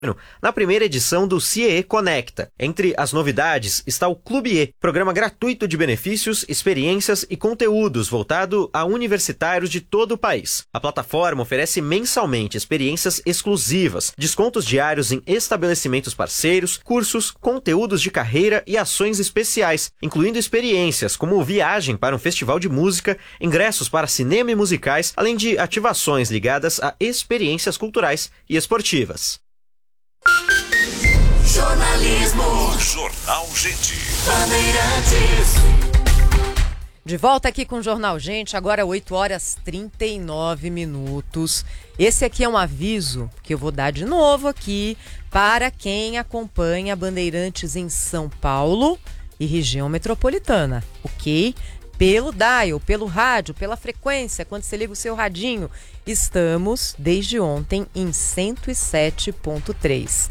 na primeira edição do CIE Conecta. Entre as novidades está o Clube E, programa gratuito de benefícios, experiências e conteúdos voltado a universitários de todo o país. A plataforma oferece mensalmente experiências exclusivas, descontos diários em estabelecimentos parceiros, cursos, conteúdos de carreira e ações especiais, incluindo experiências como viagem para um festival de música, ingressos para cinema e musicais, além de ativações ligadas a experiências culturais e esportivas. Jornalismo. Jornal Gente. Bandeirantes. De volta aqui com o Jornal Gente, agora 8h39. Esse aqui é um aviso que eu vou dar de novo aqui para quem acompanha Bandeirantes em São Paulo e região metropolitana, ok? Pelo dial, pelo rádio, pela frequência, quando você liga o seu radinho, estamos desde ontem em 107.3.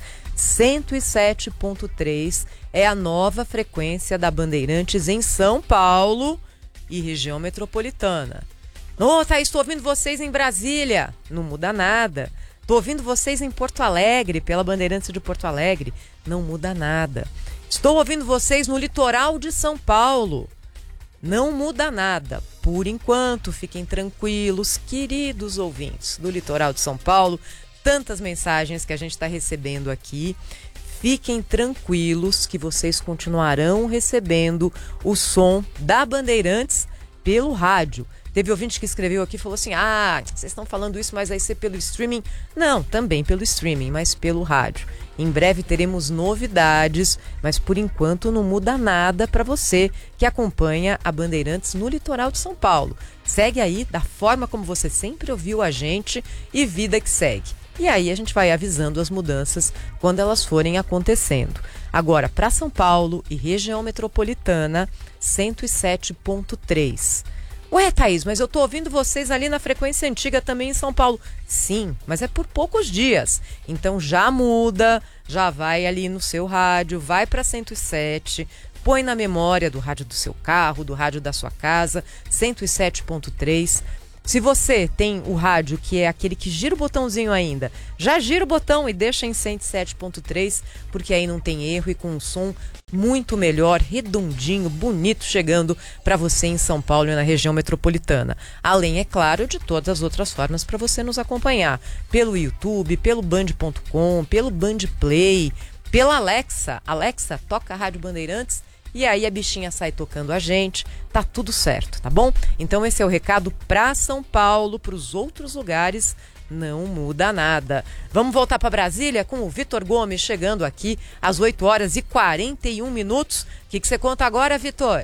107.3 é a nova frequência da Bandeirantes em São Paulo e região metropolitana. Ô, Thaís, estou ouvindo vocês em Brasília. Não muda nada. Estou ouvindo vocês em Porto Alegre, pela Bandeirantes de Porto Alegre. Não muda nada. Estou ouvindo vocês no litoral de São Paulo. Não muda nada. Por enquanto, fiquem tranquilos, queridos ouvintes do litoral de São Paulo. Tantas mensagens que a gente está recebendo aqui. Fiquem tranquilos que vocês continuarão recebendo o som da Bandeirantes pelo rádio. Teve ouvinte que escreveu aqui e falou assim: vocês estão falando isso, mas vai ser pelo streaming? Não, também pelo streaming, mas pelo rádio. Em breve teremos novidades, mas por enquanto não muda nada para você que acompanha a Bandeirantes no litoral de São Paulo. Segue aí da forma como você sempre ouviu a gente e vida que segue. E aí a gente vai avisando as mudanças quando elas forem acontecendo. Agora, para São Paulo e região metropolitana, 107.3. Ué, Thaís, mas eu tô ouvindo vocês ali na frequência antiga também em São Paulo. Sim, mas é por poucos dias. Então já muda, já vai ali no seu rádio, vai para 107, põe na memória do rádio do seu carro, do rádio da sua casa, 107.3. Se você tem o rádio que é aquele que gira o botãozinho ainda, já gira o botão e deixa em 107.3, porque aí não tem erro e com um som muito melhor, redondinho, bonito, chegando para você em São Paulo e na região metropolitana. Além, é claro, de todas as outras formas para você nos acompanhar. Pelo YouTube, pelo band.com, pelo Bandplay, pela Alexa. Alexa, toca a Rádio Bandeirantes. E aí a bichinha sai tocando a gente, tá tudo certo, tá bom? Então esse é o recado para São Paulo, para os outros lugares não muda nada. Vamos voltar para Brasília com o Vitor Gomes chegando aqui às 8h41. O que você conta agora, Vitor?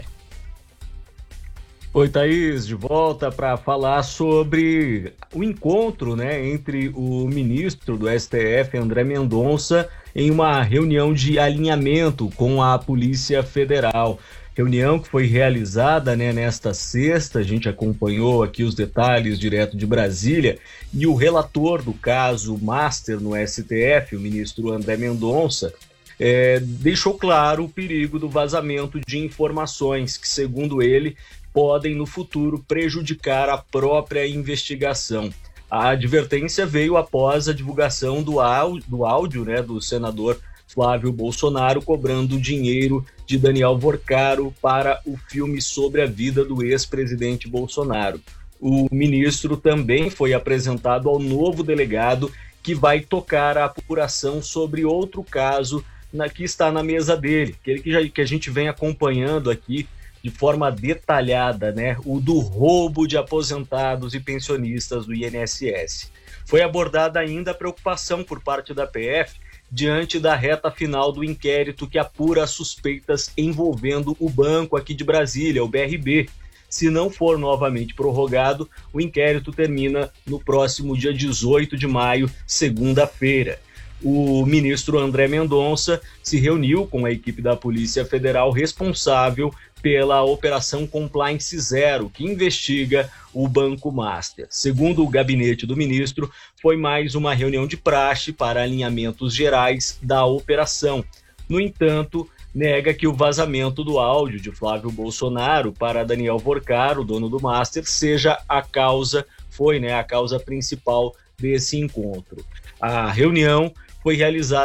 Oi, Thaís, de volta para falar sobre o encontro, entre o ministro do STF, André Mendonça, em uma reunião de alinhamento com a Polícia Federal. Reunião que foi realizada nesta sexta, a gente acompanhou aqui os detalhes direto de Brasília, e o relator do caso Master no STF, o ministro André Mendonça, deixou claro o perigo do vazamento de informações que, segundo ele, podem no futuro prejudicar a própria investigação. A advertência veio após a divulgação do áudio do senador Flávio Bolsonaro cobrando dinheiro de Daniel Vorcaro para o filme sobre a vida do ex-presidente Bolsonaro. O ministro também foi apresentado ao novo delegado que vai tocar a apuração sobre outro caso que está na mesa dele, que a gente vem acompanhando aqui de forma detalhada, o do roubo de aposentados e pensionistas do INSS. Foi abordada ainda a preocupação por parte da PF diante da reta final do inquérito que apura as suspeitas envolvendo o banco aqui de Brasília, o BRB. Se não for novamente prorrogado, o inquérito termina no próximo dia 18 de maio, segunda-feira. O ministro André Mendonça se reuniu com a equipe da Polícia Federal responsável pela Operação Compliance Zero, que investiga o Banco Master. Segundo o gabinete do ministro, foi mais uma reunião de praxe para alinhamentos gerais da operação. No entanto, nega que o vazamento do áudio de Flávio Bolsonaro para Daniel Vorcaro, dono do Master, seja a causa principal desse encontro. A reunião foi realizada